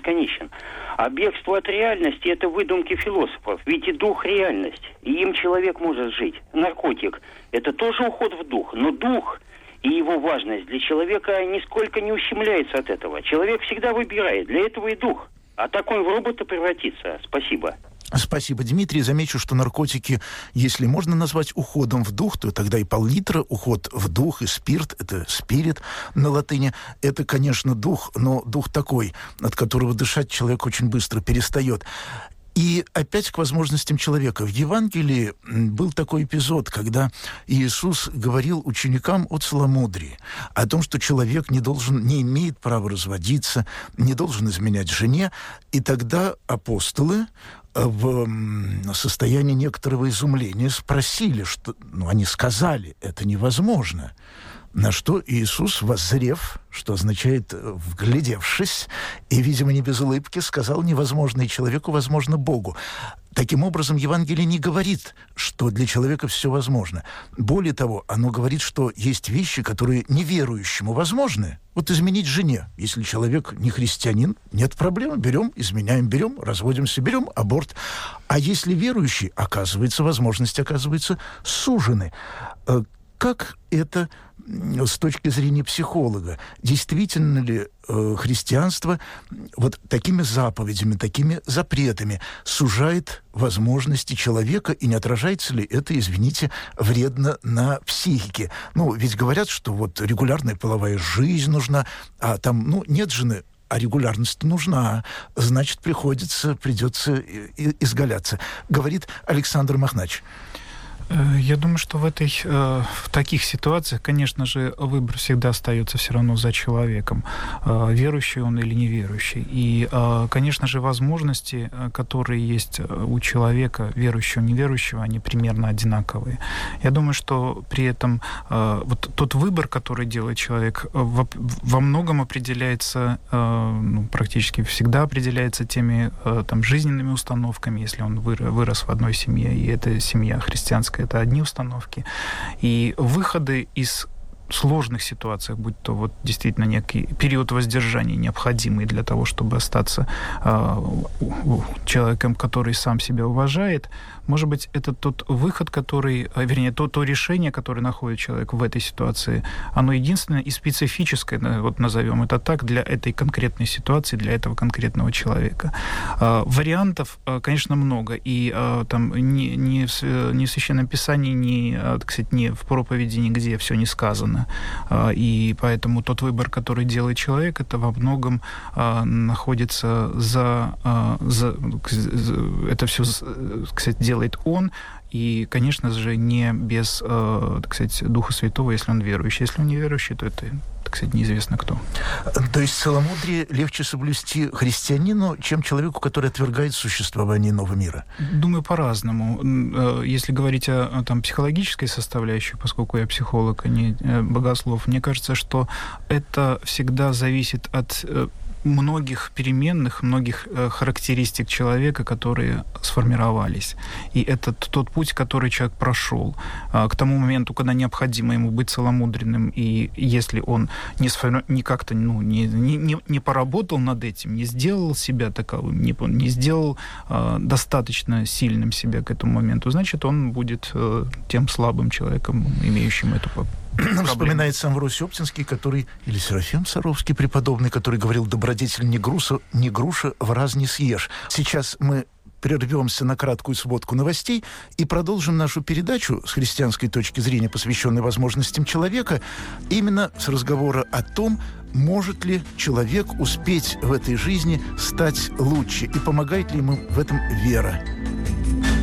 бесконечен. А бегство от реальности – это выдумки философов. Ведь и дух – реальность. И им человек может жить. Наркотик – это тоже уход в дух. Но дух и его важность для человека нисколько не ущемляется от этого. Человек всегда выбирает. Для этого и дух. А так он в робота превратится. Спасибо. Спасибо, Дмитрий. Замечу, что наркотики, если можно назвать уходом в дух, то тогда и пол-литра уход в дух, и спирт, это спирит на латыни, это, конечно, дух, но дух такой, от которого дышать человек очень быстро перестает. И опять к возможностям человека. В Евангелии был такой эпизод, когда Иисус говорил ученикам о целомудрии, о том, что человек не имеет права разводиться, не должен изменять жене. И тогда апостолы в состоянии некоторого изумления спросили, что... они сказали, это невозможно. На что Иисус, воззрев, что означает вглядевшись, и, видимо, не без улыбки, сказал: невозможно и человеку, возможно Богу. Таким образом, Евангелие не говорит, что для человека все возможно. Более того, оно говорит, что есть вещи, которые неверующему возможны. Вот изменить жене. Если человек не христианин, нет проблем. Берем, изменяем, берем, разводимся, берем аборт. А если верующий, возможности оказываются сужены. Как это с точки зрения психолога? Действительно ли христианство вот такими заповедями, такими запретами сужает возможности человека, и не отражается ли это, извините, вредно на психике? Ведь говорят, что вот регулярная половая жизнь нужна, а там, нет жены, а регулярность нужна, значит, придется изгаляться. Говорит Александр Махнач. Я думаю, что в таких ситуациях, конечно же, выбор всегда остается все равно за человеком, верующий он или неверующий. И, конечно же, возможности, которые есть у человека, верующего, неверующего, они примерно одинаковые. Я думаю, что при этом вот тот выбор, который делает человек, во многом определяется, практически всегда определяется теми жизненными установками, если он вырос в одной семье, и эта семья христианская, это одни установки. И выходы из сложных ситуациях, будь то вот действительно некий период воздержания, необходимый для того, чтобы остаться человеком, который сам себя уважает, может быть, это тот выход, который, то решение, которое находит человек в этой ситуации, оно единственное и специфическое, вот назовем это так, для этой конкретной ситуации, для этого конкретного человека. Вариантов, конечно, много, и ни в Священном Писании, ни в проповеди нигде все не сказано. И поэтому тот выбор, который делает человек, это во многом находится это все, кстати, делает он, и, конечно же, не без, Духа Святого, если он верующий. Если он не верующий, то это, неизвестно кто. То есть целомудрие легче соблюсти христианину, чем человеку, который отвергает существование нового мира? Думаю, по-разному. Если говорить о психологической составляющей, поскольку я психолог, а не богослов, мне кажется, что это всегда зависит от многих переменных, многих характеристик человека, которые сформировались. И это тот путь, который человек прошел к тому моменту, когда необходимо ему быть целомудренным, и если он не поработал над этим, не сделал себя таковым, не сделал достаточно сильным себя к этому моменту, значит, он будет тем слабым человеком, имеющим эту Вспоминается Амвросий Оптинский, или Серафим Саровский преподобный, который говорил: добродетель не груша, в раз не съешь. Сейчас мы прервемся на краткую сводку новостей и продолжим нашу передачу с христианской точки зрения, посвященной возможностям человека, именно с разговора о том, может ли человек успеть в этой жизни стать лучше, и помогает ли ему в этом вера.